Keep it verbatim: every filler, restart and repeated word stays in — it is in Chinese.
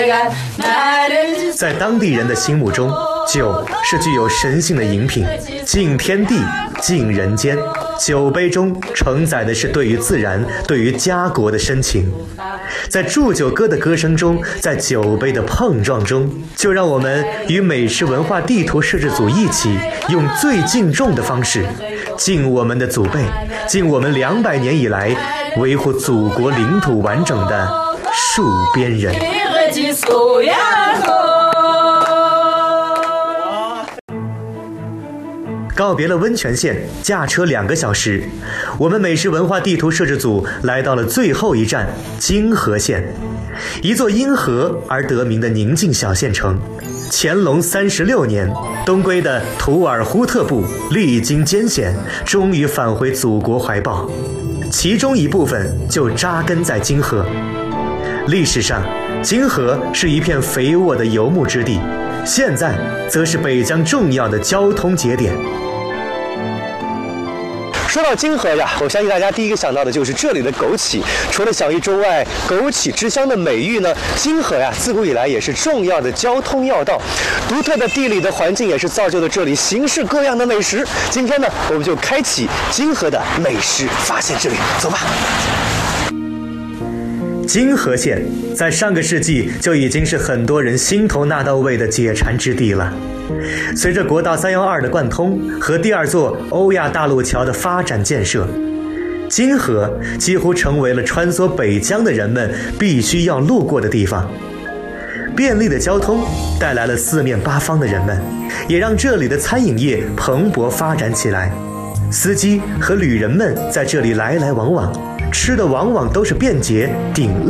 在当地人的心目中，酒是具有神性的饮品，敬天地，敬人间。酒杯中承载的是对于自然、对于家国的深情。在祝酒歌的歌声中，在酒杯的碰撞中，就让我们与美食文化地图摄制组一起，用最敬重的方式，敬我们的祖辈，敬我们两百年以来维护祖国领土完整的戍边人。告别了温泉县，驾车两个小时，我们美食文化地图摄制组来到了最后一站金河县，一座因河而得名的宁静小县城。乾隆三十六年，东归的图尔扈特部历经艰险，终于返回祖国怀抱，其中一部分就扎根在金河。历史上，金河是一片肥沃的游牧之地，现在则是北疆重要的交通节点。 说到金河呀，我相信大家第一个想到的就是这里的枸杞。除了享誉中外枸杞之乡的美誉呢，金河呀自古以来也是重要的交通要道，独特的地理的环境也是造就了这里形式各样的美食。今天呢，我们就开启金河的美食发现之旅，走吧。 金河县在上个世纪就已经是很多人心头那道味的解馋之地了。随着国道三一二的贯通和第二座欧亚大陆桥的发展建设，金河几乎成为了穿梭北疆的人们必须要路过的地方。便利的交通带来了四面八方的人们，也让这里的餐饮业蓬勃发展起来。司机和旅人们在这里来来往往，吃的往往都是便捷顶饿。